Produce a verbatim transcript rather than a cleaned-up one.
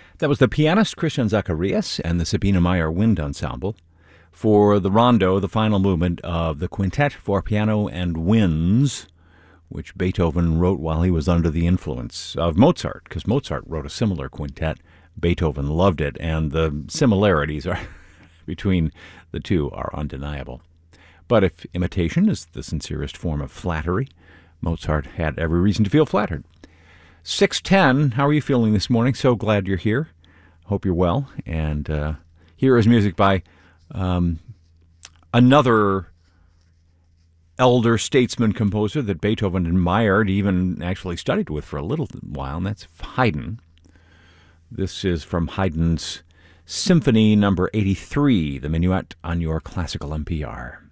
That was the pianist Christian Zacharias and the Sabine Meyer Wind Ensemble for the rondo, the final movement of the Quintet for Piano and Winds, which Beethoven wrote while he was under the influence of Mozart, because Mozart wrote a similar quintet. Beethoven loved it, and the similarities are between the two are undeniable. But if imitation is the sincerest form of flattery, Mozart had every reason to feel flattered. six ten, how are you feeling this morning? So glad you're here. Hope you're well. And uh, here is music by um, another elder statesman composer that Beethoven admired, even actually studied with for a little while, and that's Haydn. This is from Haydn's Symphony number eighty-three, the Minuet, on your Classical N P R.